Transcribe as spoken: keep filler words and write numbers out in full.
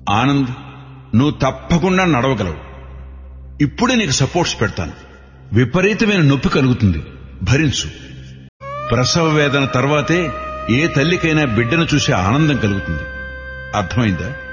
ఆనంద్, నువ్వు తప్పకుండా నడవగలవు. ఇప్పుడే నీకు సపోర్ట్స్ పెడతాను. విపరీతమైన నొప్పి కలుగుతుంది, భరించు. ప్రసవ వేదన తర్వాతే ఏ తల్లికైనా బిడ్డను చూసే ఆనందం కలుగుతుంది. అర్థమైందా?